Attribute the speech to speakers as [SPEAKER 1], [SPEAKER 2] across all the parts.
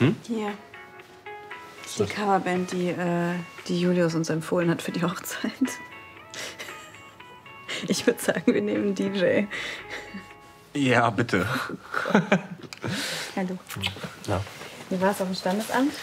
[SPEAKER 1] Hier. Die Coverband, die Julius uns empfohlen hat für die Hochzeit. Ich würde sagen, wir nehmen DJ.
[SPEAKER 2] Ja, bitte.
[SPEAKER 1] Hallo.
[SPEAKER 2] Ja.
[SPEAKER 1] Wie war es auf dem Standesamt?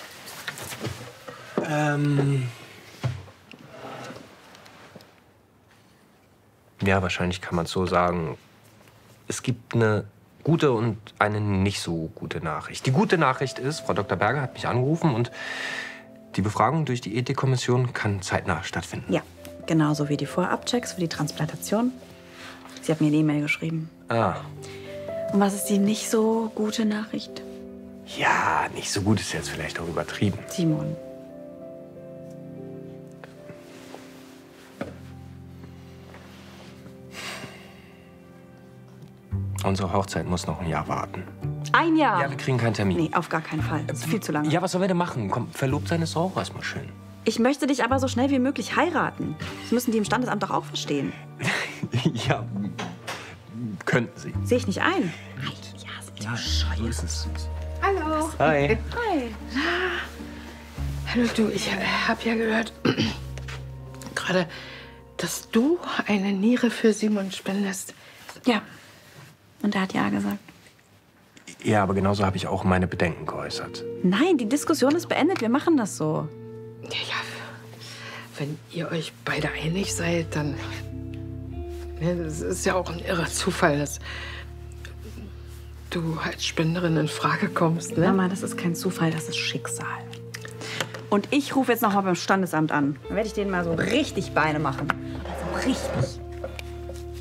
[SPEAKER 2] Ja, wahrscheinlich kann man es so sagen. Es gibt eine gute und eine nicht so gute Nachricht. Die gute Nachricht ist, Frau Dr. Berger hat mich angerufen und die Befragung durch die Ethikkommission kann zeitnah stattfinden.
[SPEAKER 1] Ja, genauso wie die Vorabchecks für die Transplantation. Sie hat mir eine E-Mail geschrieben.
[SPEAKER 2] Ah.
[SPEAKER 1] Und was ist die nicht so gute Nachricht?
[SPEAKER 2] Ja, nicht so gut ist jetzt vielleicht auch übertrieben.
[SPEAKER 1] Simon.
[SPEAKER 2] Unsere Hochzeit muss noch ein Jahr warten.
[SPEAKER 1] Ein Jahr?
[SPEAKER 2] Ja, wir kriegen keinen Termin.
[SPEAKER 1] Nee, auf gar keinen Fall. Das ist viel zu lange.
[SPEAKER 2] Ja, was sollen wir denn machen? Komm, verlobt sein ist doch auch erstmal schön.
[SPEAKER 1] Ich möchte dich aber so schnell wie möglich heiraten. Das müssen die im Standesamt doch auch verstehen.
[SPEAKER 2] Ja, könnten sie.
[SPEAKER 1] Sehe ich nicht ein.
[SPEAKER 2] Ja, so ist es.
[SPEAKER 3] Hallo.
[SPEAKER 2] Hi.
[SPEAKER 1] Hi.
[SPEAKER 3] Hallo, du, ich habe ja gehört, gerade, dass du eine Niere für Simon spendest.
[SPEAKER 1] Ja. Und er hat ja gesagt.
[SPEAKER 2] Ja, aber genauso habe ich auch meine Bedenken geäußert.
[SPEAKER 1] Nein, die Diskussion ist beendet. Wir machen das so.
[SPEAKER 3] Ja, wenn ihr euch beide einig seid, dann... Ne, es ist ja auch ein irrer Zufall, dass du als Spenderin in Frage kommst, ne?
[SPEAKER 1] Mama, das ist kein Zufall, das ist Schicksal. Und ich rufe jetzt noch mal beim Standesamt an. Dann werde ich denen mal so richtig Beine machen. So richtig.